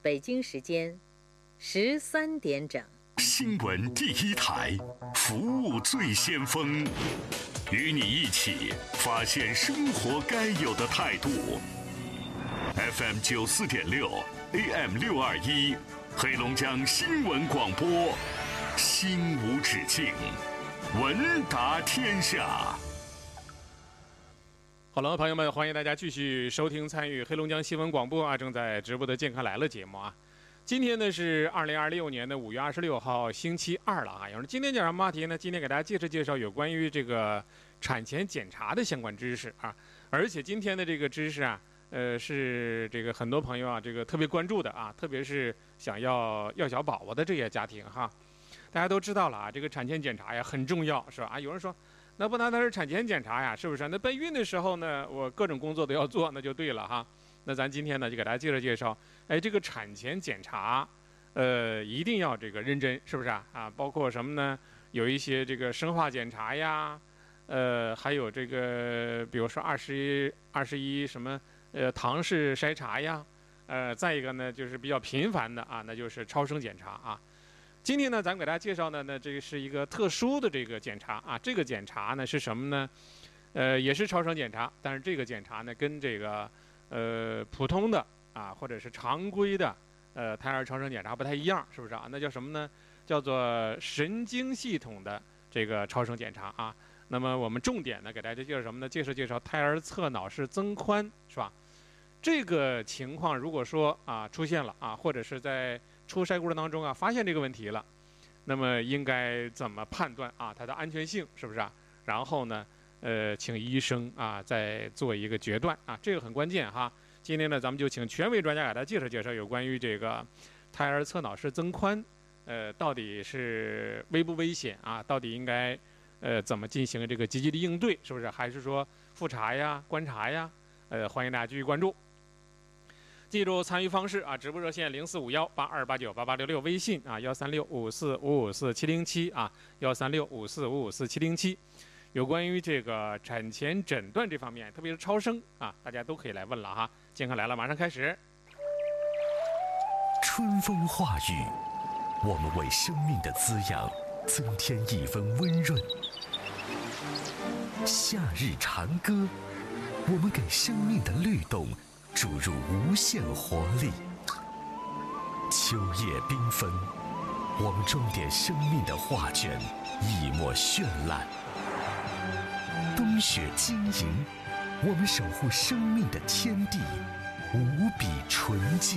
北京时间13点整。 新闻第一台，服务最先锋，与你一起发现生活该有的态度。FM 94.6 AM 621，黑龙江新闻广播，心无止境，闻达天下。 好了，朋友们，欢迎大家继续收听参与黑龙江新闻广播正在直播的健康来了节目啊。今天呢是2026年的5月26号，星期二了啊。有人今天讲什么话题呢？今天给大家介绍有关于这个产前检查的相关知识啊。而且今天的这个知识啊，是这个很多朋友啊，这个特别关注的啊，特别是想要小宝宝的这些家庭哈。大家都知道了啊，这个产前检查呀很重要，是吧？啊，有人说，那不单单是产前检查呀，是不是？那备孕的时候呢，我各种工作都要做，那就对了哈。那咱今天呢，就给大家介绍，这个产前检查，一定要这个认真，是不是啊？啊，包括什么呢？有一些这个生化检查呀，还有这个，比如说21什么，唐氏筛查呀，再一个呢，就是比较频繁的啊，那就是超声检查啊。今天呢，咱们给大家介绍的呢，这个是一个特殊的这个检查啊。这个检查呢是什么呢？也是超声检查，但是这个检查呢跟这个普通的啊或者是常规的胎儿超声检查不太一样，是不是啊？那叫什么呢？叫做神经系统的这个超声检查啊。那么我们重点呢给大家介绍什么呢？介绍胎儿侧脑室增宽，是吧？这个情况如果说啊出现了啊，或者是在初筛过程当中啊发现这个问题了，那么应该怎么判断啊它的安全性，是不是啊？然后呢请医生啊再做一个决断啊，这个很关键哈。今天呢咱们就请权威专家给大家介绍有关于这个胎儿侧脑室增宽到底是危不危险啊？到底应该怎么进行这个积极的应对，是不是？还是说复查呀、观察呀？欢迎大家继续关注。记住参与方式啊，直播热线045182898866，微信啊13654554707啊13654554707。有关于这个产前诊断这方面，特别是超声啊，大家都可以来问了哈。健康来了，马上开始。 春风化雨，我们为生命的滋养增添一分温润；夏日长歌，我们给生命的律动注入无限活力；秋叶缤纷，我们装点生命的画卷，一抹绚烂；冬雪晶莹，我们守护生命的天地，无比纯净。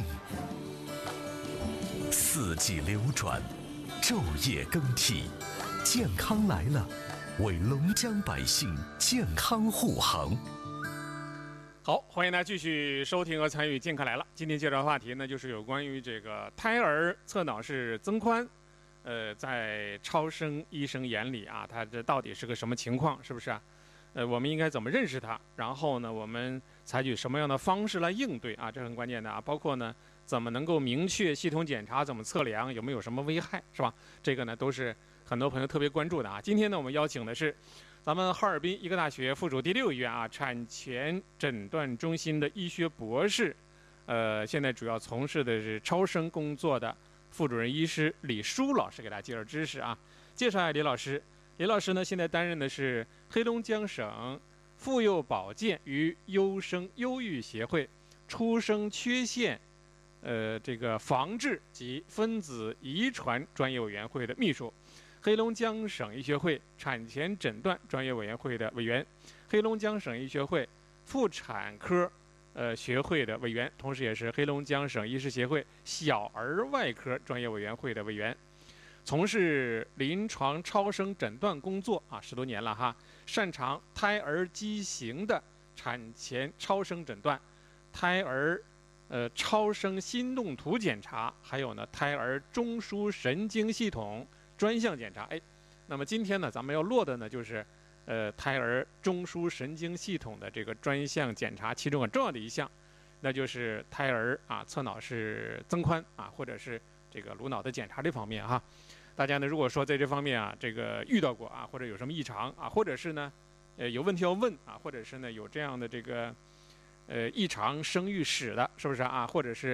四季流转，昼夜更替，健康来了，为龙江百姓健康护航。 好，欢迎大家继续收听和参与健康来了。今天介绍的话题呢，就是有关于这个胎儿侧脑室增宽，在超声医生眼里啊，它这到底是个什么情况，是不是啊？我们应该怎么认识它？然后呢，我们采取什么样的方式来应对啊？这很关键的啊。包括呢，怎么能够明确系统检查怎么测量，有没有什么危害，是吧？这个呢，都是很多朋友特别关注的啊。今天呢，我们邀请的是咱们哈尔滨医科大学附属第6医院啊产前诊断中心的医学博士，现在主要从事的是超声工作的副主任医师李舒老师，给大家介绍知识啊。介绍一下李老师。李老师呢，现在担任的是黑龙江省妇幼保健与优生优育协会出生缺陷这个防治及分子遗传专业委员会的秘书，黑龙江省医学会产前诊断专业委员会的委员，黑龙江省医学会妇产科学会的委员，同时也是黑龙江省医师协会小儿外科专业委员会的委员。从事临床超声诊断工作啊10多年了哈，擅长胎儿畸形的产前超声诊断，胎儿超声心动图检查，还有呢胎儿中枢神经系统专项检查。那么今天呢，咱们要落的呢就是胎儿中枢神经系统的这个专项检查，其中很重要的一项，那就是胎儿啊侧脑室增宽啊，或者是这个颅脑的检查这方面哈。大家呢，如果说在这方面啊，这个遇到过啊，或者有什么异常啊，或者是呢，有问题要问啊，或者是呢有这样的这个异常生育史的，是不是啊？或者是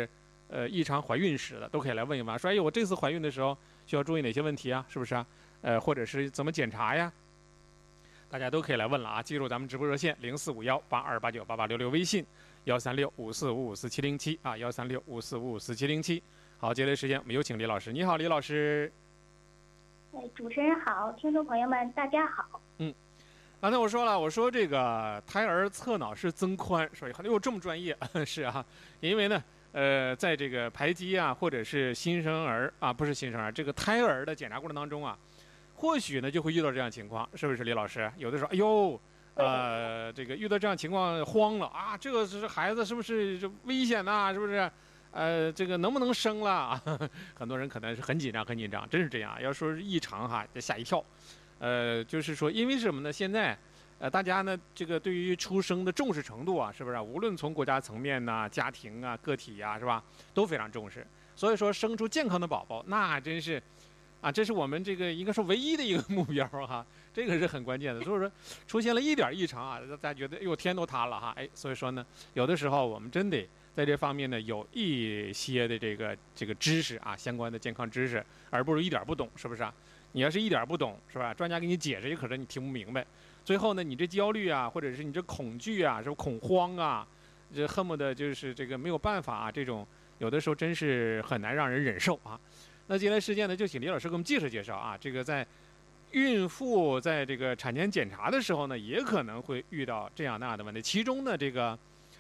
异常怀孕史的，都可以来问一问，说哎，我这次怀孕的时候需要注意哪些问题啊？是不是啊？或者是怎么检查呀？大家都可以来问了啊！记住咱们直播热线045182898866，微信13654554707啊，13654554707。好，接下来时间我们有请李老师。你好，李老师。 主持人好，听众朋友们大家好。 刚才我说了，我说这个胎儿侧脑室增宽，说哎呦这么专业，是啊，因为呢，在这个排畸啊，或者是新生儿啊，不是新生儿，这个胎儿的检查过程当中啊，或许呢就会遇到这样情况，是不是李老师？有的时候，哎呦，这个遇到这样情况慌了啊，这个是孩子是不是这危险呐？是不是？这个能不能生了？很多人可能是很紧张，很紧张，真是这样。要说是异常哈，得吓一跳。就是说，因为什么呢？现在，大家呢，这个对于出生的重视程度啊，是不是？无论从国家层面呐、家庭啊、个体呀、是吧，都非常重视。所以说，生出健康的宝宝，那真是，啊，这是我们这个应该说唯一的一个目标哈，这个是很关键的。所以说，出现了一点异常啊，大家觉得哎呦天都塌了哈，哎，所以说呢，有的时候我们真得在这方面呢有一些的这个知识啊，相关的健康知识，而不是一点不懂，是不是啊？你要是一点不懂，是吧？专家给你解释，也可能你听不明白。最后呢，你这焦虑啊，或者是你这恐惧啊，是恐慌啊，这恨不得就是这个没有办法啊，这种有的时候真是很难让人忍受啊。那接下来时间呢，就请李老师给我们介绍介绍啊，这个在孕妇在这个产前检查的时候呢，也可能会遇到这样那样的问题。其中呢，这个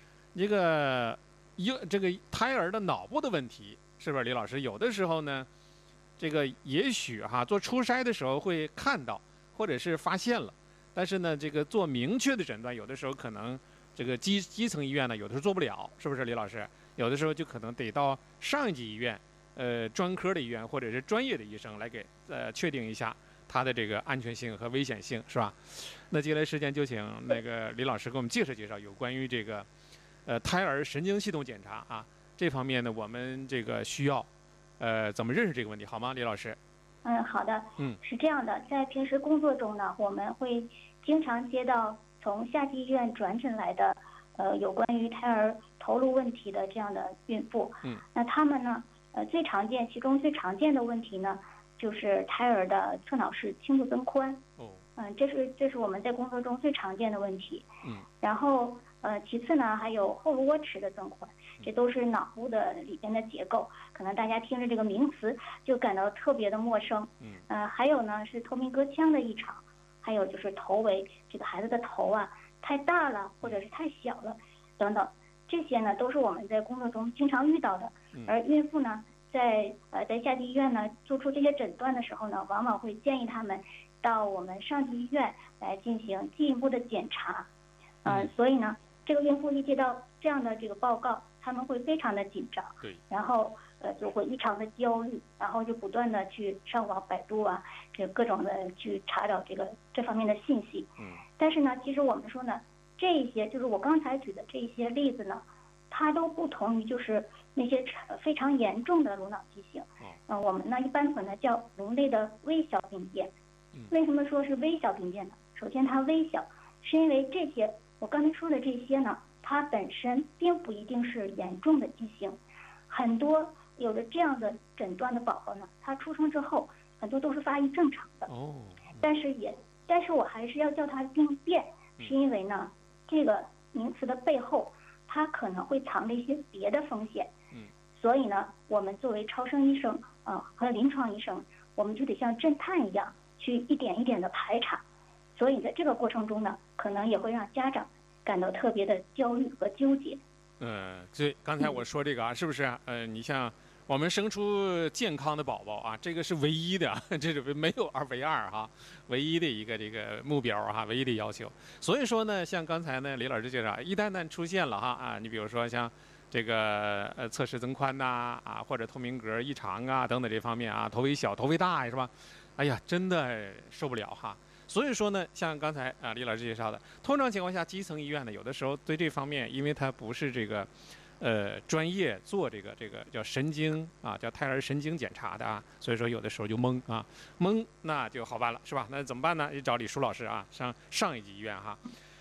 胎儿的脑部的问题，是不是李老师？有的时候呢，这个也许哈做初筛的时候会看到，或者是发现了，但是呢，这个做明确的诊断，有的时候可能这个基层医院呢，有的时候做不了，是不是李老师？有的时候就可能得到上一级医院，专科的医院或者是专业的医生来给确定一下它的这个安全性和危险性，是吧？那接下来时间就请那个李老师给我们介绍介绍有关于这个胎儿神经系统检查啊这方面呢，我们这个需要怎么认识这个问题，好吗，李老师？ 好的。是这样的，在平时工作中呢，我们会经常接到从下级医院转诊来的有关于胎儿头颅问题的这样的孕妇。那他们呢，其中最常见的问题呢，就是胎儿的侧脑室轻度增宽。这是我们在工作中最常见的问题。然后其次呢，还有后颅窝池的增宽，这都是脑部的里边的结构，可能大家听着这个名词就感到特别的陌生。还有呢是透明隔腔的异常，还有就是头围，这个孩子的头啊太大了或者是太小了等等，这些呢都是我们在工作中经常遇到的。而孕妇呢在下级医院呢做出这些诊断的时候呢，往往会建议他们到我们上级医院来进行进一步的检查。所以呢，这个孕妇一接到这样的这个报告，他们会非常的紧张，然后就会异常的焦虑，然后就不断的去上网百度啊，这各种的去查找这方面的信息。但是呢，其实我们说呢，这一些就是我刚才举的这一些例子呢，它都不同于就是那些非常严重的颅脑畸形。我们呢一般管它叫颅内的微小病变。为什么说是微小病变呢？首先它微小，是因为这些我刚才说的这些呢，它本身并不一定是严重的畸形。很多有着这样的诊断的宝宝呢，他出生之后很多都是发育正常的。但是我还是要叫它病变，是因为呢这个名词的背后它可能会藏着一些别的风险。所以呢，我们作为超声医生和临床医生，我们就得像侦探一样去一点一点的排查。所以在这个过程中呢，可能也会让家长感到特别的焦虑和纠结。 这刚才我说这个啊，是不是？你像我们生出健康的宝宝啊，这个是唯一的，这是没有唯二哈，唯一的一个这个目标哈，唯一的要求。所以说呢，像刚才呢李老师介绍，一旦出现了哈你比如说像这个侧室增宽呐或者透明格异常啊等等这方面啊，头围小头围大是吧？哎呀，真的受不了哈。所以说呢，像刚才李老师介绍的，通常情况下基层医院呢，有的时候对这方面，因为它不是这个专业做这个叫神经叫胎儿神经检查的所以说有的时候就懵那就好办了是吧？那怎么办呢？就找李舒老师上一级医院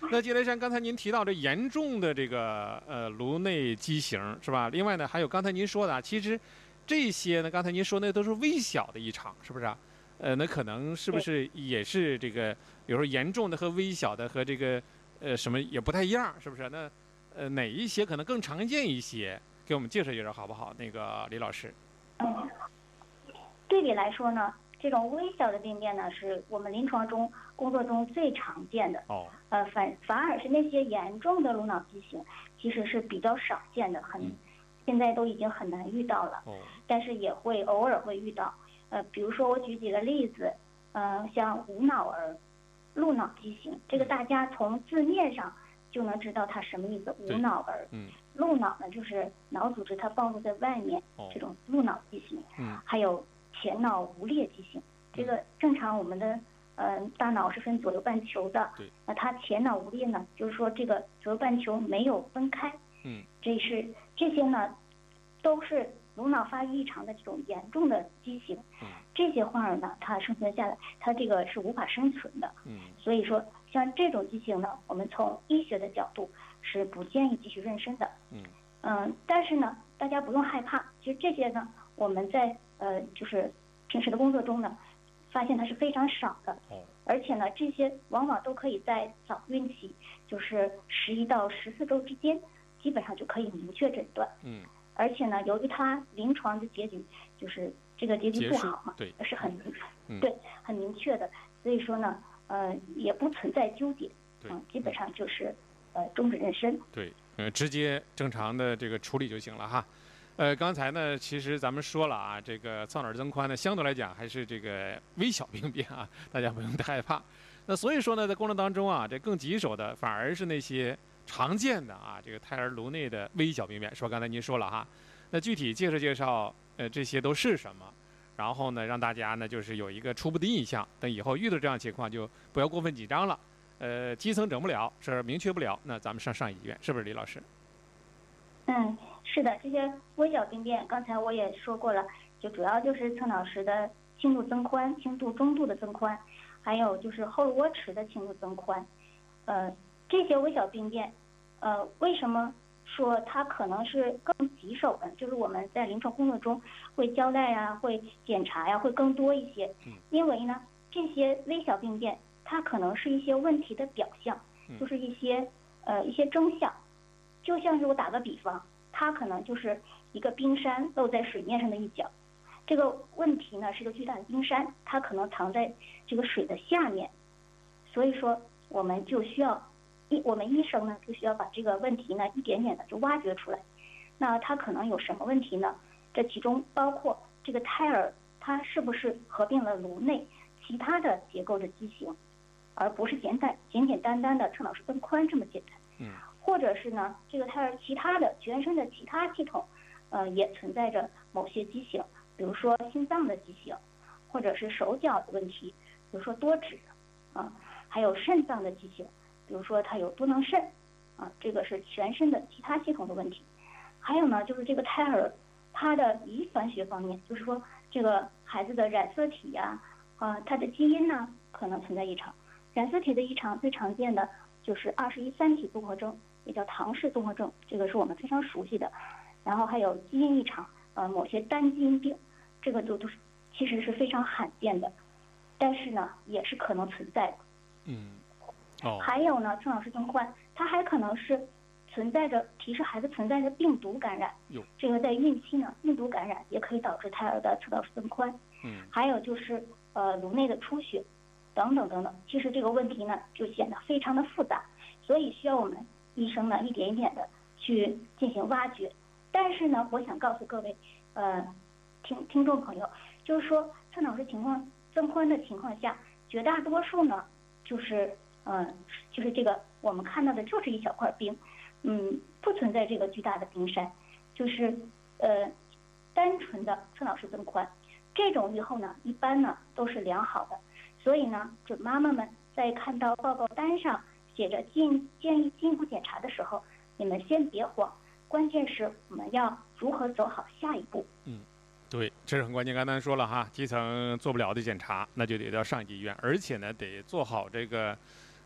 那接来山，刚才您提到这严重的这个颅内畸形是吧？另外呢，还有刚才您说的啊，其实这些呢，刚才您说那都是微小的异常，是不是啊？那可能是不是也是这个，比如说严重的和微小的和这个什么也不太一样，是不是？那哪一些可能更常见一些？给我们介绍介绍好不好？那个李老师。 对比来说呢，这种微小的病变呢，是我们临床中工作中最常见的。反而是那些严重的颅脑畸形，其实是比较少见的，现在都已经很难遇到了。但是也会偶尔会遇到。比如说我举几个例子，像无脑儿、颅脑畸形，这个大家从字面上就能知道它什么意思。无脑儿，颅脑呢就是脑组织它暴露在外面，这种颅脑畸形。还有前脑无裂畸形，这个正常我们的大脑是分左右半球的，那它前脑无裂呢，就是说这个左右半球没有分开。这些呢都是颅脑发育异常的这种严重的畸形。这些患儿呢，它生存下来，它这个是无法生存的。所以说像这种畸形呢，我们从医学的角度是不建议继续妊娠的。但是呢，大家不用害怕，其实这些呢，我们在就是平时的工作中呢，发现它是非常少的。而且呢，这些往往都可以在早孕期，就是11到14周之间，基本上就可以明确诊断。而且呢，由于它临床的结局就是这个结局不好嘛，是很很明确的，所以说呢，也不存在纠结。基本上就是终止妊娠。 直接正常的这个处理就行了哈。刚才呢，其实咱们说了啊，这个侧脑增宽呢，相对来讲还是这个微小病变啊，大家不用太害怕。那所以说呢，在过程当中啊，这更棘手的反而是那些常见的啊，这个胎儿颅内的微小病变，说刚才您说了哈。那具体介绍介绍，这些都是什么？然后呢，让大家呢就是有一个初步的印象，等以后遇到这样情况就不要过分紧张了。基层整不了，是明确不了，那咱们上医院，是不是李老师？ 是的，这些微小病变，刚才我也说过了，就主要就是侧脑室的轻度增宽、轻度中度的增宽，还有就是后颅窝池的轻度增宽。这些微小病变，为什么说它可能是更棘手的？就是我们在临床工作中会交代呀、会检查呀，会更多一些。因为呢，这些微小病变，它可能是一些问题的表象，就是一些征象。就像是我打个比方，它可能就是一个冰山露在水面上的一角，这个问题呢是个巨大的冰山，它可能藏在这个水的下面，所以说我们医生呢就需要把这个问题呢一点点的就挖掘出来。那它可能有什么问题呢？这其中包括这个胎儿它是不是合并了颅内其他的结构的畸形，而不是简单的侧脑室增宽这么简单。或者是呢，这个胎儿其他的全身的其他系统，也存在着某些畸形，比如说心脏的畸形，或者是手脚的问题，比如说多指，还有肾脏的畸形，比如说它有多囊肾，这个是全身的其他系统的问题。还有呢，就是这个胎儿他的遗传学方面，就是说这个孩子的染色体呀，他的基因呢可能存在异常。染色体的异常最常见的就是21-3体综合征，也叫唐氏综合症，这个是我们非常熟悉的。然后还有基因异常，某些单基因病，这个都是其实是非常罕见的，但是呢也是可能存在的。还有呢，侧脑室增宽，它还可能是提示孩子存在着病毒感染。这个在孕期呢，病毒感染也可以导致胎儿的侧脑室增宽。还有就是颅内的出血，等等等等。其实这个问题呢就显得非常的复杂，所以需要我们医生呢一点一点的去进行挖掘。但是呢，我想告诉各位听众朋友，就是说侧脑室情况增宽的情况下，绝大多数呢就是这个我们看到的就是一小块冰，不存在这个巨大的冰山，就是单纯的侧脑室增宽。这种预后呢一般呢都是良好的，所以呢准妈妈们在看到报告单上写着建议进一步检查的时候，你们先别慌，关键是我们要如何走好下一步。 对，这是很关键。刚才说了哈，基层做不了的检查，那就得到上级医院，而且呢得做好这个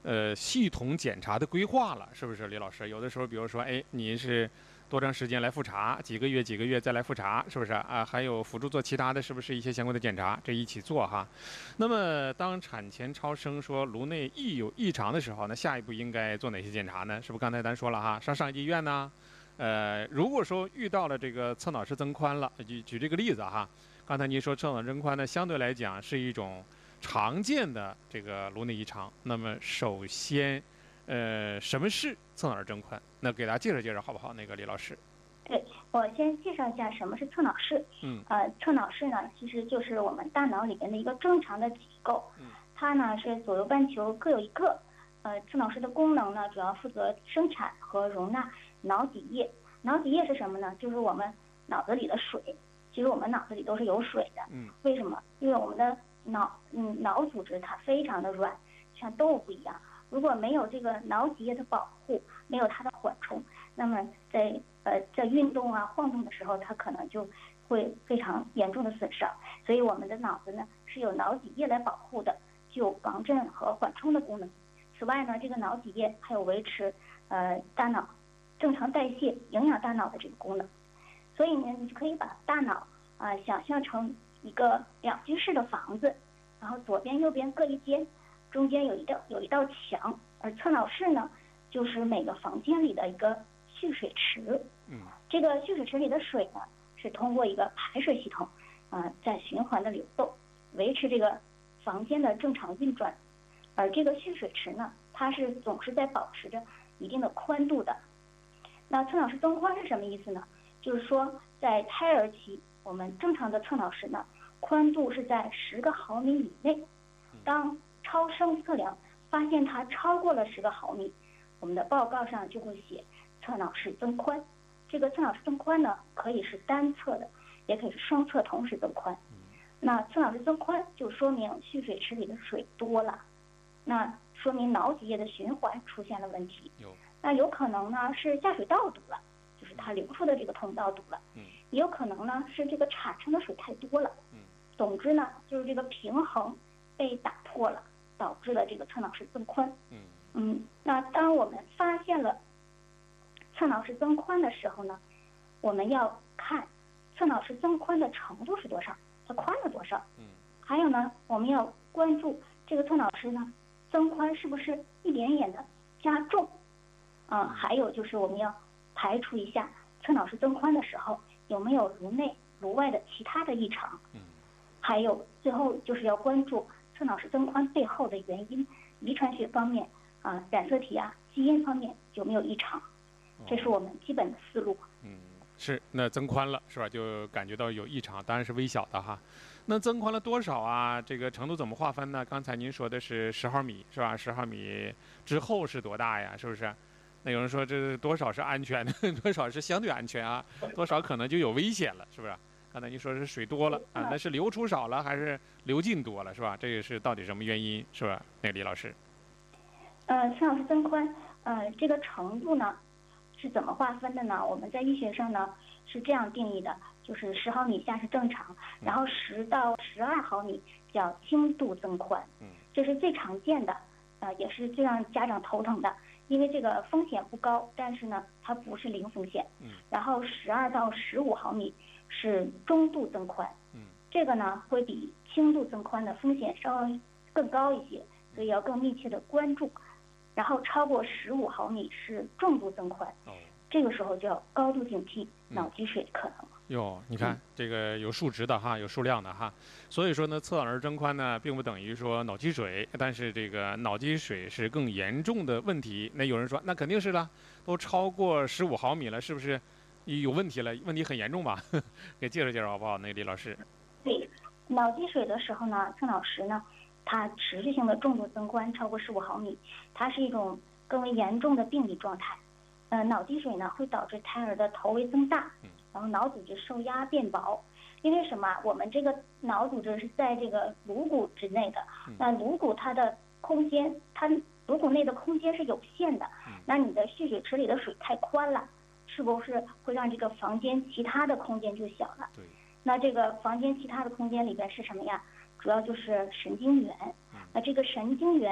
系统检查的规划了，是不是李老师？有的时候，比如说，哎，你是多长时间来复查，几个月再来复查，是不是啊？还有辅助做其他的，是不是一些相关的检查，这一起做哈？那么当产前超声说颅内有异常的时候，那下一步应该做哪些检查呢？是不是刚才咱说了哈，上医院呢？如果说遇到了这个侧脑室增宽了，举这个例子哈，刚才您说侧脑增宽呢，相对来讲是一种常见的这个颅内异常。那么首先，什么是侧脑室增宽？那给大家介绍介绍好不好？那个李老师。 对，我先介绍一下什么是侧脑室。侧脑室呢，其实就是我们大脑里面的一个正常的结构。它呢是左右半球各有一个。侧脑室的功能呢，主要负责生产和容纳脑底液。脑底液是什么呢？就是我们脑子里的水。其实我们脑子里都是有水的。为什么？因为我们的脑组织它非常的软，像豆腐一样。如果没有这个脑底液的保护，没有它的缓冲，那么在运动啊晃动的时候，它可能就会非常严重的损伤。所以我们的脑子呢是有脑底液来保护的，具有防震和缓冲的功能。此外呢，这个脑底液还有维持大脑正常代谢、营养大脑的这个功能。所以呢，你可以把大脑想象成一个2居室的房子，然后左边右边各一间，中间有一道墙，而侧脑室呢就是每个房间里的一个蓄水池。这个蓄水池里的水呢是通过一个排水系统在循环的流动，维持这个房间的正常运转。而这个蓄水池呢，它是总是在保持着一定的宽度的。那侧脑室增宽是什么意思呢？就是说在胎儿期，我们正常的侧脑室呢宽度是在10个毫米以内。当超声测量发现它超过了10个毫米，我们的报告上就会写侧脑室增宽。这个侧脑室增宽呢，可以是单侧的，也可以是双侧同时增宽。那侧脑室增宽就说明蓄水池里的水多了，那说明脑底液的循环出现了问题。那有可能呢是下水道堵了，就是它流出的这个通道堵了。也有可能呢是这个产生的水太多了。总之呢，就是这个平衡被打破了，导致了这个侧脑室增宽。那当我们发现了侧脑室增宽的时候呢，我们要看侧脑室增宽的程度是多少，它宽了多少。还有呢，我们要关注这个侧脑室呢增宽是不是一点点的加重。还有就是我们要排除一下侧脑室增宽的时候有没有颅内颅外的其他的异常。还有最后就是要关注侧脑室增宽背后的原因，遗传学方面染色体基因方面有没有异常。这是我们基本的思路。 是，那增宽了是吧？就感觉到有异常，当然是微小的哈。那增宽了多少啊？这个程度怎么划分呢？刚才您说的是10毫米是吧？10毫米之后是多大呀？是不是？那有人说这多少是安全的，多少是相对安全啊？多少可能就有危险了，是不是？刚才您说是水多了那是流出少了还是流进多了是吧？这个是到底什么原因是吧？那个李老师。 侧脑室增宽这个程度呢是怎么划分的呢？我们在医学上呢是这样定义的，就是10毫米以下是正常，然后10到12毫米叫轻度增宽。这是最常见的，也是最让家长头疼的，因为这个风险不高，但是呢它不是零风险。然后12到15毫米是中度增宽。这个呢会比轻度增宽的风险稍微更高一些，所以要更密切的关注。然后超过15毫米是重度增宽。这个时候就要高度警惕脑积水可能。 你看这个有数值的哈，有数量的哈。所以说呢，侧脑室增宽呢，并不等于说脑积水，但是这个脑积水是更严重的问题。那有人说，那肯定是了，都超过15毫米了，是不是有问题了？问题很严重吧？给介绍介绍好不好？那个李老师。 对，脑积水的时候呢，侧脑室呢，它持续性的重度增宽超过15毫米，它是一种更为严重的病理状态。脑积水呢会导致胎儿的头围增大，然后脑组织受压变薄。因为什么？我们这个脑组织是在这个颅骨之内的，那颅骨它的空间，它颅骨内的空间是有限的。那你的蓄水池里的水太宽了，是不是会让这个房间其他的空间就小了？那这个房间其他的空间里边是什么呀？主要就是神经元。那这个神经元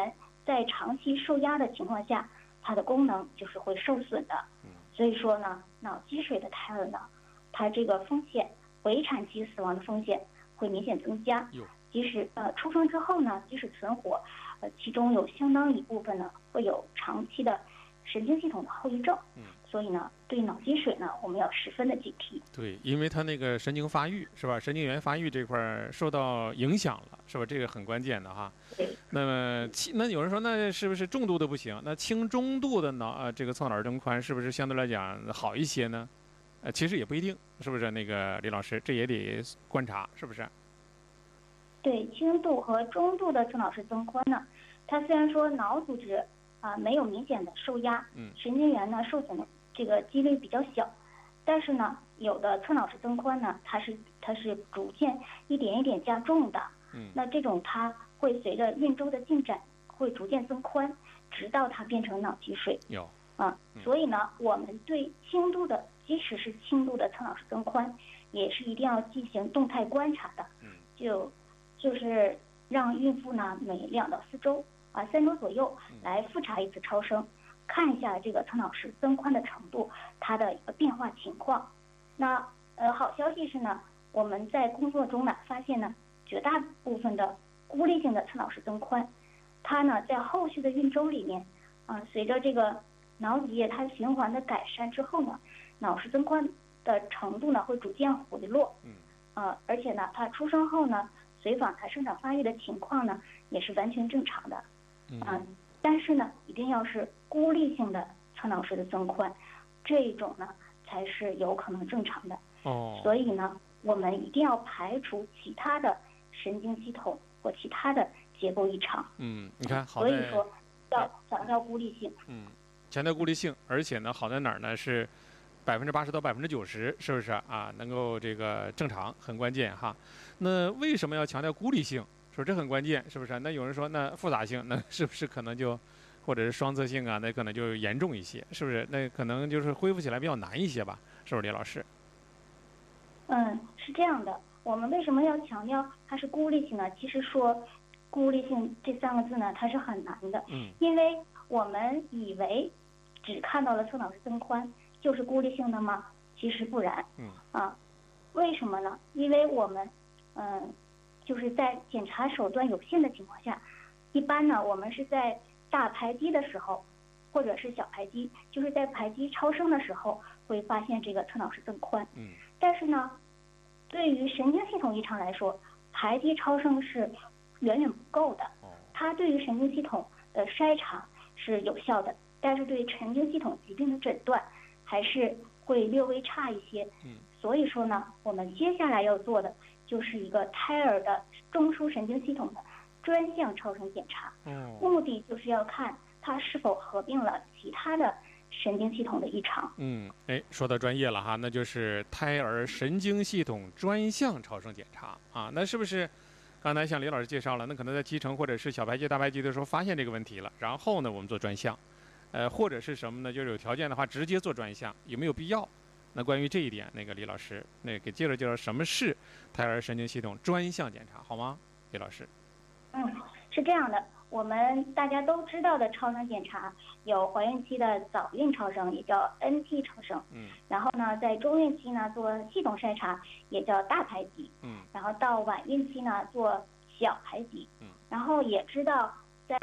在长期受压的情况下，它的功能就是会受损的。所以说呢，脑积水的胎儿呢，它这个风险，围产期死亡的风险会明显增加。即使出生之后呢，即使存活，其中有相当一部分呢会有长期的神经系统的后遗症。所以呢，对脑积水呢，我们要十分的警惕。 对，因为它那个神经发育是吧？神经元发育这块受到影响了，是吧？这个很关键的哈。 对。 那么那有人说，那是不是重度的不行？那轻中度的这个侧脑增宽是不是相对来讲好一些呢？其实也不一定，是不是？那个李老师，这也得观察，是不是？ 对，轻度和中度的侧脑室增宽呢，它虽然说脑组织没有明显的受压，神经元呢受损的这个几率比较小，但是呢，有的侧脑室增宽呢，它是逐渐一点一点加重的。那这种它会随着孕周的进展会逐渐增宽，直到它变成脑积水。所以呢，我们对轻度的，即使是轻度的侧脑室增宽，也是一定要进行动态观察的。就是让孕妇呢每2到4周3周左右来复查一次超声，看一下这个侧脑室增宽的程度，它的一个变化情况。那好消息是呢，我们在工作中呢发现呢，绝大部分的孤立性的侧脑室增宽，它呢在后续的孕周里面随着这个脑脊液它循环的改善之后呢，脑室增宽的程度呢会逐渐回落。而且呢，它出生后呢，随访它生长发育的情况呢也是完全正常的。但是呢，一定要是孤立性的侧脑室的增宽，这一种呢才是有可能正常的。所以呢，我们一定要排除其他的神经系统或其他的结构异常。 你看，好所以说要强调孤立性。 强调孤立性，而且呢，好在哪儿呢？是80%到90%，是不是啊？能够这个正常，很关键哈。那为什么要强调孤立性？说这很关键，是不是？那有人说，那复杂性，那是不是可能就，或者是双侧性那可能就严重一些，是不是？那可能就是恢复起来比较难一些吧？是不是，李老师？ 是这样的。我们为什么要强调它是孤立性呢？其实说孤立性这3个字呢，它是很难的。因为我们以为只看到了侧脑室增宽就是孤立性的吗？其实不然。为什么呢？因为我们就是在检查手段有限的情况下，一般呢我们是在大排畸的时候，或者是小排畸，就是在排畸超声的时候会发现这个侧脑室增宽。但是呢，对于神经系统异常来说，排畸超声是远远不够的。它对于神经系统的筛查是有效的，但是对神经系统疾病的诊断还是会略微差一些。所以说呢，我们接下来要做的就是一个胎儿的中枢神经系统的专项超声检查。目的就是要看它是否合并了其他的神经系统的异常。 说到专业了哈，那就是胎儿神经系统专项超声检查啊。那是不是刚才像李老师介绍了，那可能在脐橙或者是小排畸、大排畸的时候发现这个问题了，然后呢我们做专项，或者是什么呢？就是有条件的话直接做专项，有没有必要？那关于这一点，那个李老师，那给介绍什么是胎儿神经系统专项检查，好吗？李老师。 是这样的，我们大家都知道的超声检查有怀孕期的早孕超声，也叫 NT 超声。然后呢，在中孕期呢做系统筛查，也叫大排畸。然后到晚孕期呢做小排畸。然后也知道在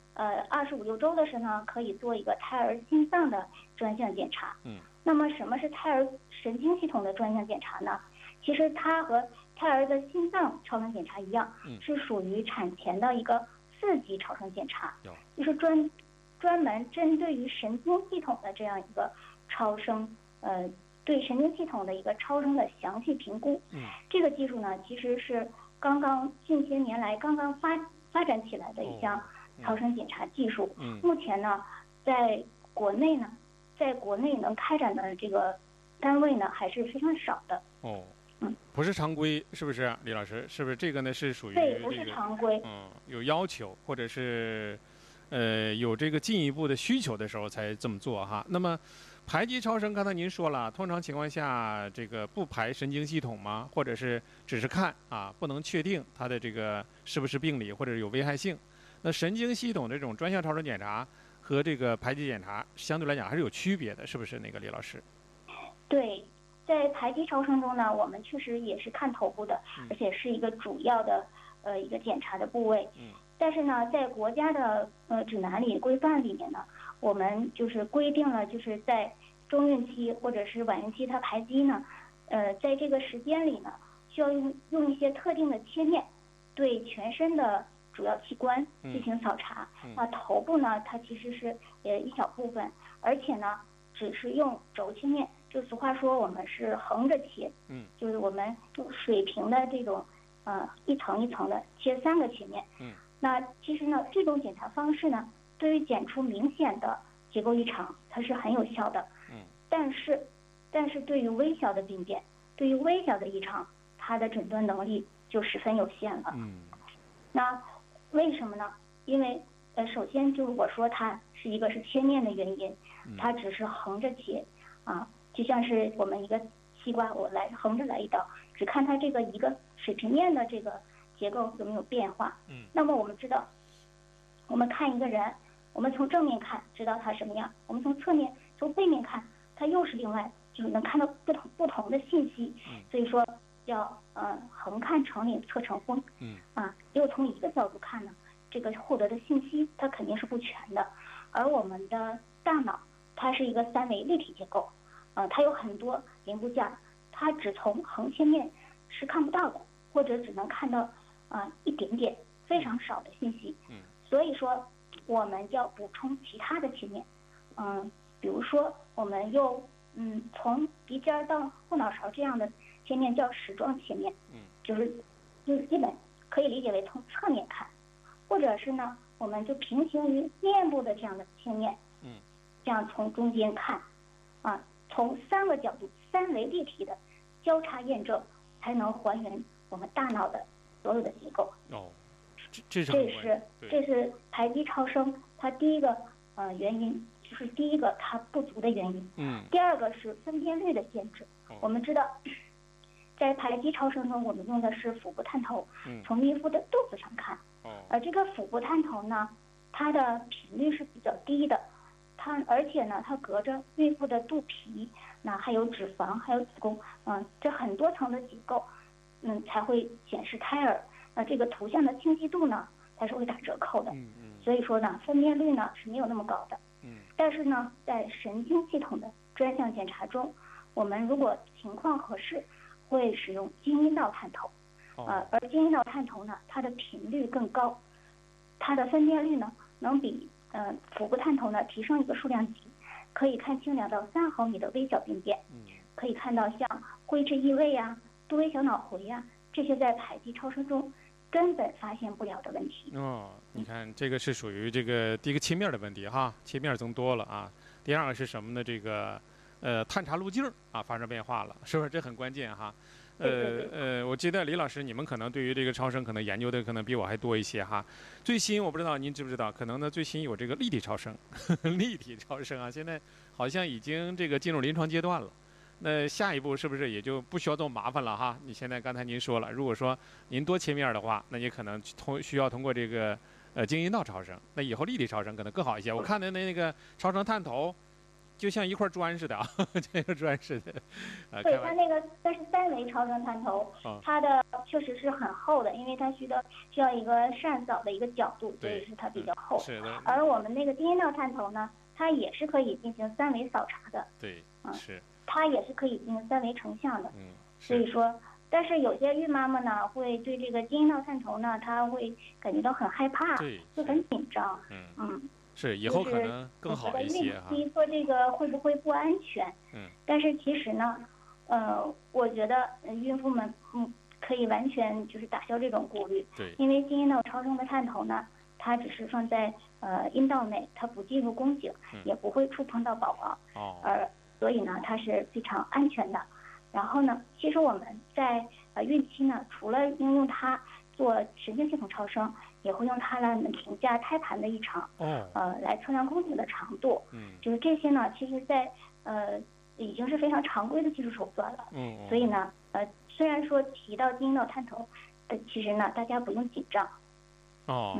25、6周的时候呢，可以做一个胎儿心脏的专项检查。那么什么是胎儿神经系统的专项检查呢？其实它和胎儿的心脏超声检查一样，是属于产前的一个4级超声检查，就是专门针对于神经系统的这样一个超声，对神经系统的一个超声的详细评估。这个技术呢，其实是近些年来刚刚发展起来的一项超声检查技术。目前呢，在国内能开展的这个单位呢，还是非常少的。 不是常规，是不是，李老师？是不是这个呢？是属于对，不是常规。 有要求，或者是有这个进一步的需求的时候才这么做哈。那么排畸超声，刚才您说了，通常情况下这个不排神经系统吗？或者是只是看不能确定它的这个是不是病理或者有危害性？ 那神经系统这种专项超声检查和这个排畸检查相对来讲还是有区别的，是不是那个李老师？ 对，在排畸超声中呢，我们确实也是看头部的，而且是一个主要的一个检查的部位。但是呢，在国家的指南里规范里面呢，我们就是规定了，就是在中孕期或者是晚孕期它排畸呢，在这个时间里呢，需要用一些特定的切面对全身的主要器官进行扫查。头部呢，它其实是一小部分，而且呢，只是用轴切面，就俗话说我们是横着切，就是我们用水平的这种一层一层的切3个切面。那其实呢，这种检查方式呢，对于检出明显的结构异常，它是很有效的。但是对于微小的病变，对于微小的异常，它的诊断能力就十分有限了。那为什么呢？因为首先就是我说它是一个是切面的原因，它只是横着切就像是我们一个西瓜，我来横着来一刀，只看它这个一个水平面的这个结构有没有变化。那么我们知道，我们看一个人，我们从正面看知道他什么样，我们从侧面从背面看，它又是另外就是能看到不同的信息。所以说叫横看成岭侧成峰。只有从一个角度看呢，这个获得的信息它肯定是不全的。而我们的大脑它是一个3维立体结构，它有很多零部件，它只从横切面是看不到的，或者只能看到一点点非常少的信息。所以说我们要补充其他的切面。比如说我们用从鼻尖到后脑勺这样的切面叫矢状切面。就是基本可以理解为从侧面看，或者是呢我们就平行于面部的这样的切面。这样从中间看从3个角度3维立体的交叉验证，才能还原我们大脑的所有的结构。 这是排畸超声它第一个原因，就是第一个它不足的原因。第二个是分辨率的限制。我们知道，在排畸超声中，我们用的是腹部探头，从孕妇的肚子上看。而这个腹部探头呢，它的频率是比较低的，而且呢，它隔着孕妇的肚皮，那还有脂肪，还有子宫，这很多层的结构，才会显示胎儿。这个图像的清晰度呢，它是会打折扣的。所以说呢，分辨率呢是没有那么高的。但是呢，在神经系统的专项检查中，我们如果情况合适，会使用经阴道探头。而经阴道探头呢，它的频率更高，它的分辨率呢能比腹部探头呢提升一个数量级，可以看清2到3毫米的微小病变。可以看到像灰质异位多微小脑回这些在排畸超声中根本发现不了的问题。 你看这个是属于这个第一个切面的问题切面增多了第二个是什么呢？这个探查路径发生变化了，是不是？这很关键我记得李老师，你们可能对于这个超声可能研究的可能比我还多一些最新我不知道您知不知道，可能呢最新有这个立体超声，立体超声现在好像已经这个进入临床阶段了。那下一步是不是也就不需要这么麻烦了你现在刚才您说了，如果说您多切面的话，那也可能需要通过这个经阴道超声，那以后立体超声可能更好一些。我看的那个超声探头，就像一块砖似的这个砖似的。 对，它那个但是3维超声探头，它的确实是很厚的，因为它需要一个扇扫的一个角度，所以是它比较厚。 是的。 而我们那个经阴道探头呢，它也是可以进行3维扫查的。 对，是。 它也是可以进行3维成像的。所以说，但是有些孕妈妈呢，会对这个经阴道探头呢，她会感觉到很害怕，就很紧张。 是以后可能更好一些孕期做这个会不会不安全？但是其实呢，我觉得孕妇们可以完全就是打消这种顾虑。 对。 因为经阴道超声的探头呢，它只是放在阴道内，它不进入宫颈，也不会触碰到宝宝。所以呢，它是非常安全的。然后呢，其实我们在孕期呢，除了应用它做神经系统超声，也会用它来评价胎盘的异常，来测量宫颈的长度。就是这些呢，其实在已经是非常常规的技术手段了。所以呢，虽然说提到经阴道探头，其实呢，大家不用紧张。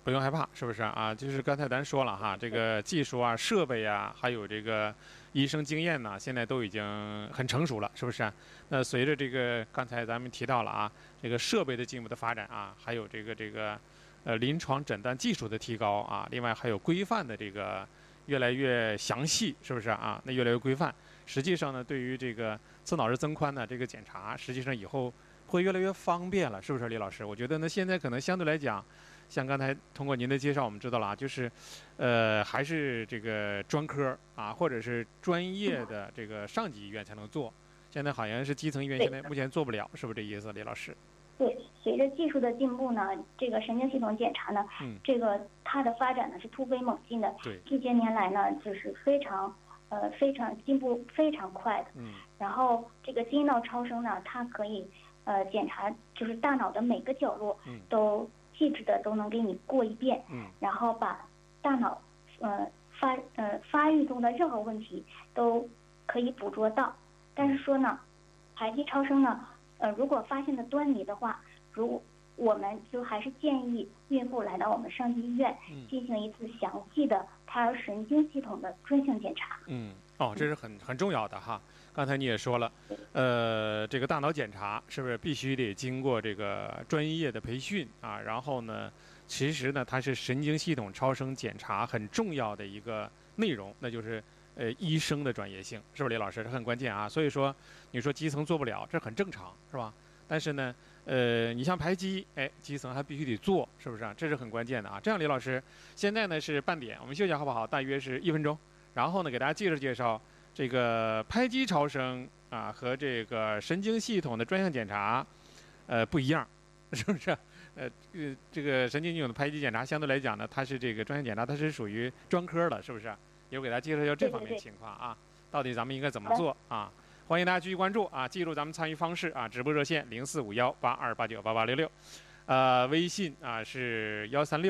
不用害怕，是不是啊？就是刚才咱说了哈，这个技术啊、设备啊，还有这个医生经验呢，现在都已经很成熟了，是不是啊？那随着这个刚才咱们提到了啊，这个设备的进一步的发展啊，还有这个临床诊断技术的提高啊，另外还有规范的这个越来越详细，是不是啊？那越来越规范，实际上呢，对于这个侧脑室增宽的这个检查，实际上以后会越来越方便了，是不是，李老师？我觉得呢，现在可能相对来讲，像刚才通过您的介绍，我们知道了啊，就是，还是这个专科啊，或者是专业的这个上级医院才能做。现在好像是基层医院现在目前做不了，是不是这意思，李老师？ 对，随着技术的进步呢，这个神经系统检查呢，这个它的发展呢是突飞猛进的。 对， 这些年来呢，就是非常进步非常快的。然后这个基因脑超声呢，它可以检查就是大脑的每个角落都细致的都能给你过一遍。然后把大脑发育中的任何问题都可以捕捉到。但是说呢，排畸超声呢，如果发现了端倪的话，我们就还是建议孕妇来到我们上级医院进行一次详细的胎儿神经系统的专项检查。 这是很重要的哈。刚才你也说了，这个大脑检查是不是必须得经过这个专业的培训啊？然后呢，其实呢，它是神经系统超声检查很重要的一个内容，那就是医生的专业性，是不是李老师？这很关键啊。所以说，你说基层做不了，这很正常，是吧？但是呢，你像排畸，基层还必须得做，是不是啊？这是很关键的啊。这样，李老师，现在呢是半点，我们休息好不好？大约是1分钟。然后呢，给大家介绍这个排畸超声啊和这个神经系统的专项检查，不一样，是不是？这个神经系统的排畸检查相对来讲呢，它是这个专项检查，它是属于专科的，是不是？也给大家介绍这方面情况啊，到底咱们应该怎么做啊？欢迎大家继续关注啊！记住咱们参与方式啊，直播热线045182898866，微信啊是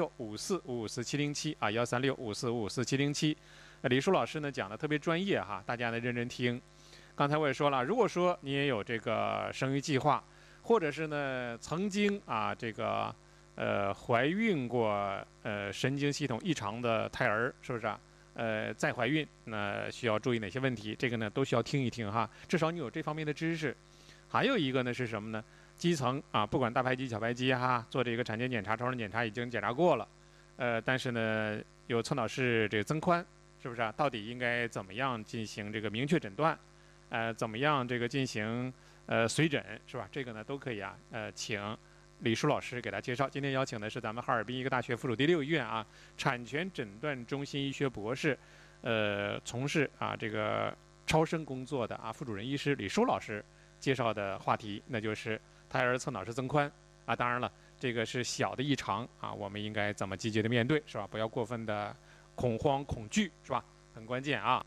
13654554707啊13654554707。李树老师呢讲的特别专业哈，大家呢认真听。刚才我也说了，如果说你也有这个生育计划，或者是呢曾经啊这个怀孕过神经系统异常的胎儿，是不是啊？再怀孕那需要注意哪些问题？这个呢都需要听一听哈，至少你有这方面的知识。还有一个呢是什么呢？基层啊，不管大排畸、小排畸哈，做这个产前检查、超声检查已经检查过了，但是呢有侧脑室这个增宽，是不是啊？到底应该怎么样进行这个明确诊断？怎么样这个进行随诊，是吧？这个呢都可以啊，请李舒老师给大家介绍。今天邀请的是咱们哈尔滨医科大学附属第6医院啊产前诊断中心医学博士，从事啊这个超声工作的啊副主任医师李舒老师介绍的话题，那就是胎儿侧脑室增宽啊。当然了，这个是小的异常啊，我们应该怎么积极的面对，是吧？不要过分的恐慌恐惧，是吧？很关键啊。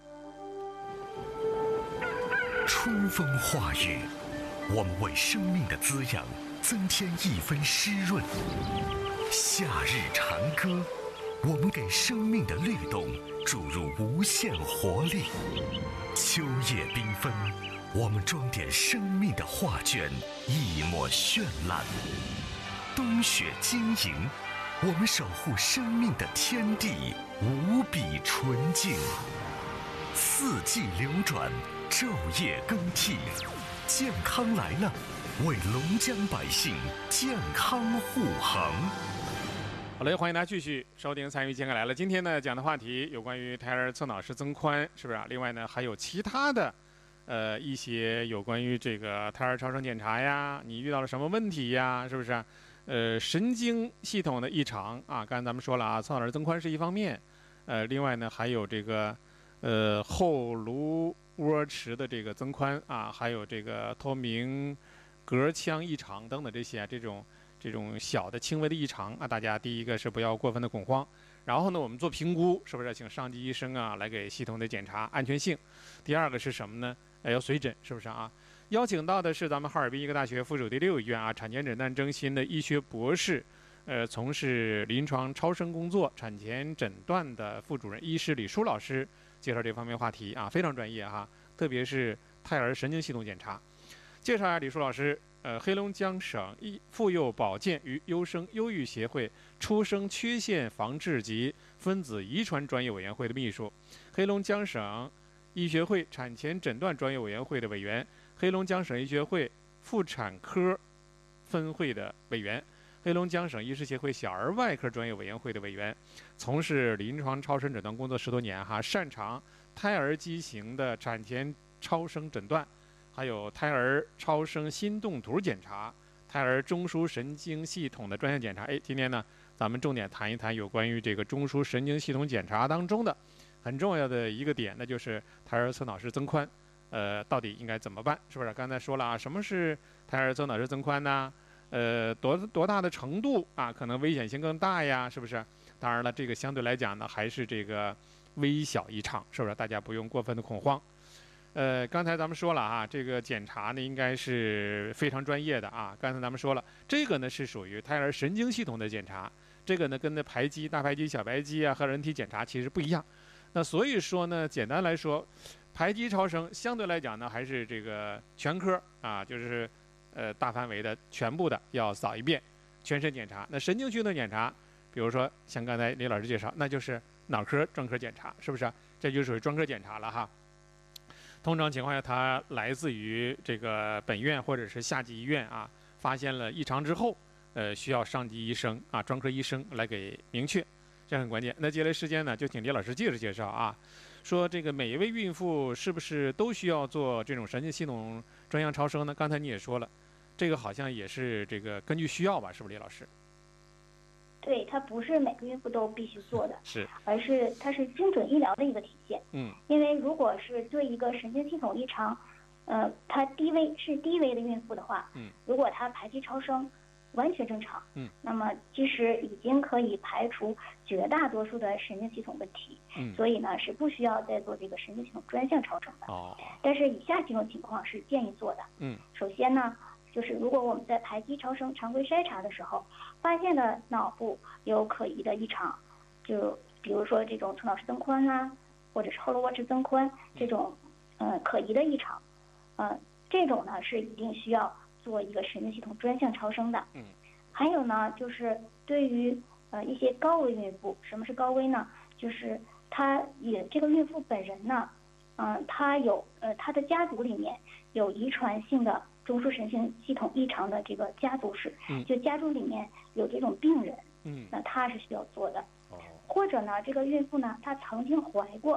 春风化雨，我们为生命的滋养增添1分湿润；夏日长歌，我们给生命的律动注入无限活力；秋叶缤纷，我们装点生命的画卷一抹绚烂；冬雪晶莹，我们守护生命的天地无比纯净；四季流转，昼夜更替，健康来了，为龙江百姓健康护航。 好嘞，欢迎大家继续收听参与健康来了。今天呢讲的话题有关于胎儿侧脑室增宽，是不是啊？另外呢还有其他的一些有关于这个胎儿超声检查呀，你遇到了什么问题呀，是不是啊？神经系统的异常啊，刚才咱们说了啊，侧脑室增宽是一方面，另外呢还有这个后颅窝池的这个增宽啊，还有这个透明膈腔异常等等这些这种小的轻微的异常啊，大家第一个是不要过分的恐慌，然后呢我们做评估，是不是请上级医生啊来给系统的检查安全性？第二个是什么呢？要随诊，是不是啊？邀请到的是咱们哈尔滨医科大学附属第6医院啊产前诊断中心的医学博士，从事临床超声工作、产前诊断的副主任医师李舒老师介绍这方面话题啊，非常专业哈，特别是胎儿神经系统检查。介绍一下李舒老师， 黑龙江省妇幼保健与优生优育协会出生缺陷防治及分子遗传专业委员会的秘书，黑龙江省医学会产前诊断专业委员会的委员，黑龙江省医学会妇产科分会的委员，黑龙江省医师协会小儿外科专业委员会的委员，从事临床超声诊断工作10多年擅长胎儿畸形的产前超声诊断，还有胎儿超声心动图检查、胎儿中枢神经系统的专项检查。今天呢，咱们重点谈一谈有关于这个中枢神经系统检查当中的很重要的一个点，那就是胎儿侧脑室增宽，到底应该怎么办？是不是？刚才说了什么是胎儿侧脑室增宽呢？多大的程度可能危险性更大呀？是不是？当然了，这个相对来讲呢，还是这个微小异常，是不是？大家不用过分的恐慌。刚才咱们说了这个检查呢应该是非常专业的刚才咱们说了，这个呢是属于胎儿神经系统的检查，这个呢跟那排畸、大排畸、小排畸和人体检查其实不一样。那所以说呢，简单来说，排畸超声相对来讲呢还是这个全科就是大范围的全部的要扫一遍，全身检查。那神经系统检查，比如说像刚才李老师介绍，那就是脑科专科检查，是不是？这就属于专科检查了通常情况下，它来自于这个本院或者是下级医院发现了异常之后，需要上级医生专科医生来给明确，这很关键。那接下来时间呢，就请李老师接着介绍说这个每一位孕妇是不是都需要做这种神经系统专项超声呢？刚才你也说了，这个好像也是这个根据需要吧，是不是李老师？ 对，它不是每个孕妇都必须做的， 是， 而是它是精准医疗的一个体现。因为如果是对一个神经系统异常，它低危的孕妇的话，如果它排畸超声完全正常，那么其实已经可以排除绝大多数的神经系统问题，所以呢是不需要再做这个神经系统专项超声的。但是以下几种情况是建议做的。首先呢，就是如果我们在排畸超声常规筛查的时候，发现的脑部有可疑的异常，就比如说这种侧脑室增宽或者是后颅卧室增宽这种可疑的异常，这种呢是一定需要做一个神经系统专项超声的。还有呢，就是对于一些高危孕妇，什么是高危呢？就是这个孕妇本人呢，她的家族里面有遗传性的中枢神经系统异常的这个家族史，就家族里面有这种病人，那她是需要做的。或者呢，这个孕妇呢，她曾经怀过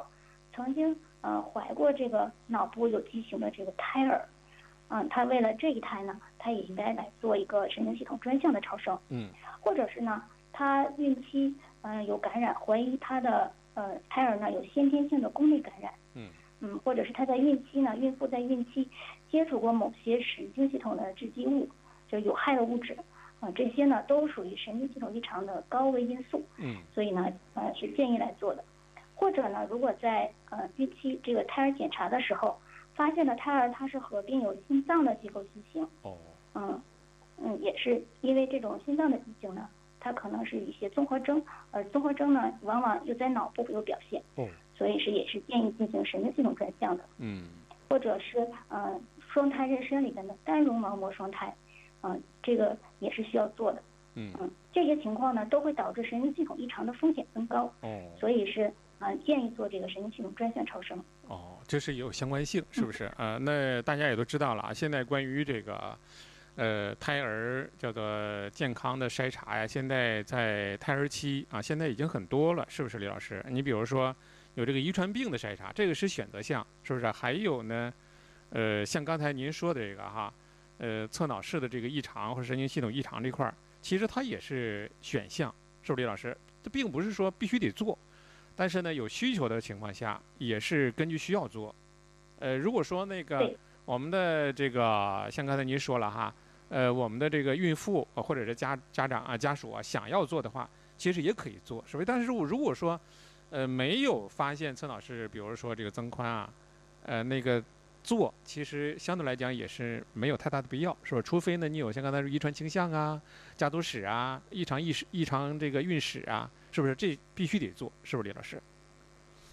这个脑部有畸形的这个胎儿，她为了这一胎呢，她也应该来做一个神经系统专项的超声。或者是呢，她孕期有感染，怀疑她的胎儿呢有先天性的宫内感染。或者是她在孕妇在孕期接触过某些神经系统的致畸物，就有害的物质，这些呢都属于神经系统异常的高危因素。所以呢，是建议来做的。或者呢，如果在孕期这个胎儿检查的时候，发现了胎儿它是合并有心脏的结构畸形，也是因为这种心脏的畸形呢，它可能是一些综合征，而综合征呢往往又在脑部有表现。所以也是建议进行神经系统专项的。或者是双胎妊娠里面的单绒毛膜双胎，这个也是需要做的。这些情况呢都会导致神经系统异常的风险增高。所以是建议做这个神经系统专项超声。 这是有相关性，是不是？那大家也都知道了现在关于这个胎儿叫做健康的筛查呀，现在在胎儿期现在已经很多了，是不是李老师？你比如说有这个遗传病的筛查，这个是选择项，是不是？还有呢，像刚才您说的这个侧脑室的这个异常或者神经系统异常这块儿，其实它也是选项，是不是李老师？这并不是说必须得做，但是呢，有需求的情况下，也是根据需要做。如果说那个我们的这个像刚才您说了我们的这个孕妇或者是家长家属想要做的话，其实也可以做，是不是？但是如果说没有发现侧脑室，比如说这个增宽那个做，其实相对来讲也是没有太大的必要，是吧？除非呢你有像刚才说遗传倾向家族史异常这个孕史是不是？这必须得做，是不是李老师？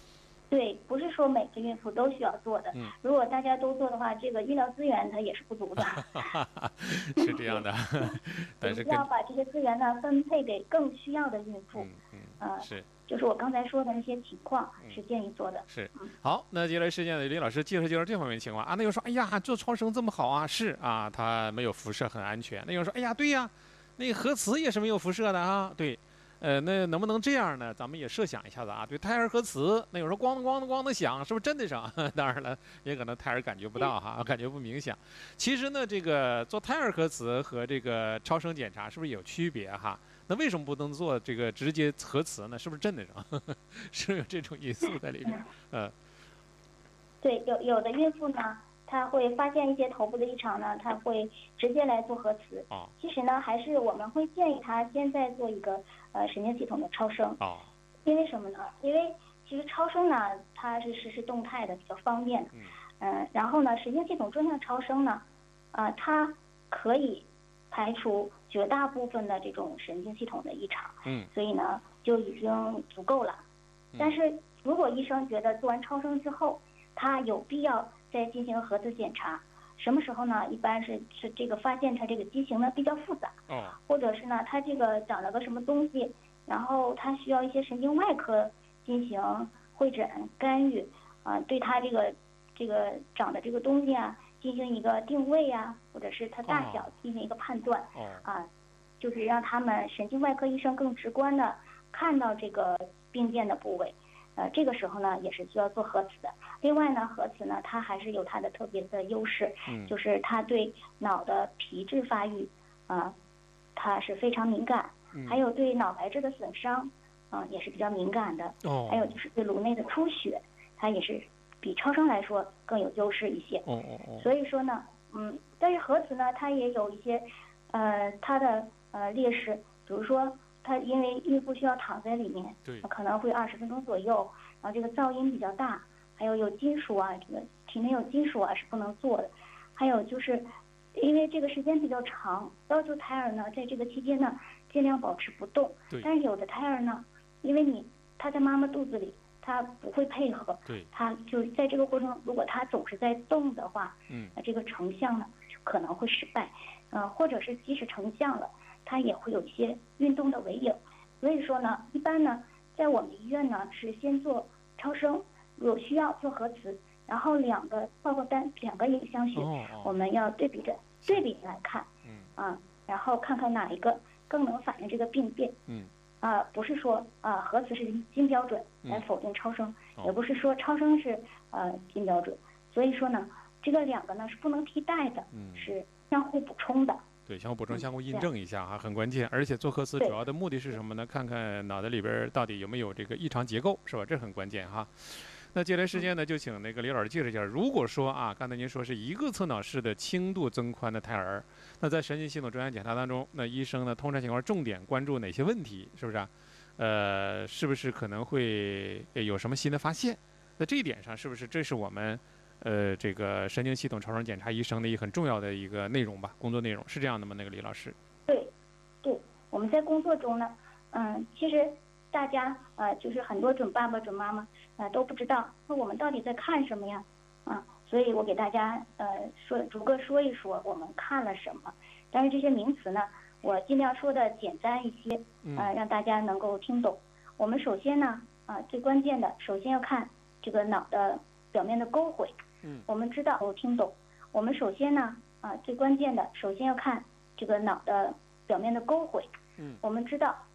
对，不是说每个孕妇都需要做的。如果大家都做的话，这个医疗资源它也是不足的。 是这样的，但是要把这些资源呢分配给更需要的孕妇。 是。 就是我刚才说的那些情况是建议做的。 是。好，那接下来时间呢，李老师介绍这方面的情况啊。那有说，哎呀，做超声这么好啊，是啊，它没有辐射，很安全。那有说，哎呀，对呀，那个核磁也是没有辐射的啊，对。那能不能这样呢？咱们也设想一下子啊，对，胎儿核磁，那有时候咣的响，是不是真的响？当然了，也可能胎儿感觉不到哈，感觉不明显。其实呢，这个做胎儿核磁和这个超声检查是不是有区别哈？那为什么不能做这个直接核磁呢？是不是真的是？是有这种因素在里边？ 对，有的孕妇呢，她会发现一些头部的异常呢，她会直接来做核磁。其实呢，还是我们会建议她现在做一个神经系统的超声。因为什么呢？因为其实超声呢，它是实时动态的，比较方便的。然后呢，神经系统专项超声呢，它可以排除绝大部分的这种神经系统的异常。所以呢，就已经足够了。但是如果医生觉得做完超声之后，他有必要再进行核磁检查，什么时候呢？一般是这个发现它这个畸形呢比较复杂，或者是呢它这个长了个什么东西，然后它需要一些神经外科进行会诊干预，对它这个长的这个东西啊进行一个定位啊，或者是它大小进行一个判断，就是让他们神经外科医生更直观的看到这个病变的部位。这个时候呢，也是需要做核磁的。另外呢，核磁呢，它还是有它的特别的优势，就是它对脑的皮质发育，它是非常敏感，还有对脑白质的损伤，也是比较敏感的。还有就是对颅内的出血，它也是比超声来说更有优势一些。所以说呢，但是核磁呢，它也有一些，它的劣势，比如说。它因为孕妇需要躺在里面，可能会20分钟左右，然后这个噪音比较大，还有金属啊，这个体内有金属啊是不能做的。还有就是，因为这个时间比较长，要求胎儿呢在这个期间呢尽量保持不动。但是有的胎儿呢，因为他在妈妈肚子里，他不会配合，他就在这个过程，如果他总是在动的话，这个成像呢就可能会失败，或者是即使成像了。它也会有一些运动的尾影，所以说呢，一般呢，在我们医院呢是先做超声，有需要做核磁，然后2个报告单，2个影像学，我们要对比来看，然后看看哪一个更能反映这个病变，不是说核磁是金标准来否定超声，也不是说超声是金标准，所以说呢，这个2个呢是不能替代的，是相互补充的。 对，相互补充、相互印证一下哈，很关键。而且做核磁主要的目的是什么呢？看看脑袋里边到底有没有这个异常结构，是吧？这很关键哈。那接下来时间呢，就请那个李老师介绍一下。如果说刚才您说是一个侧脑式的轻度增宽的胎儿，那在神经系统专项检查当中，那医生呢通常情况重点关注哪些问题？是不是是不是可能会有什么新的发现？那这一点上，是不是这是我们？这个神经系统超声检查医生的一个很重要的一个内容吧，工作内容是这样的吗？那个李老师？ 对，我们在工作中呢，其实大家就是很多准爸爸、准妈妈都不知道，那我们到底在看什么呀？所以我给大家逐个说一说我们看了什么。但是这些名词呢，我尽量说的简单一些，让大家能够听懂。我们首先呢，最关键的，首先要看这个脑的表面的沟回。我们知道我听懂。我们首先呢，最关键的，首先要看这个脑的表面的沟回。我们知道